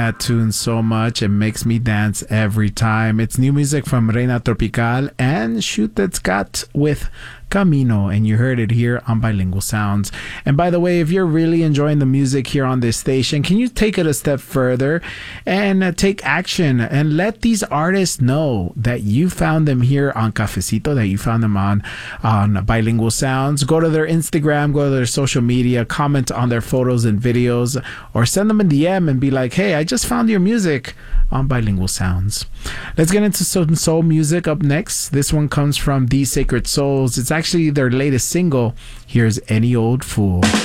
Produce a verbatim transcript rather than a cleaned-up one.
that tune so much. It makes me dance every time. It's new music from Reina Tropical and Shoot That's Got with Camino, and you heard it here on Bilingual Sounds. And by the way, if you're really enjoying the music here on this station, can you take it a step further and uh, take action and let these artists know that you found them here on Cafecito, that you found them on on Bilingual Sounds? Go to their Instagram, go to their social media, comment on their photos and videos, or send them a D M and be like, hey, I just found your music on Bilingual Sounds. Let's get into some soul music up next. This one comes from These Sacred Souls. It's actually their latest single. Here's Any Old Fool.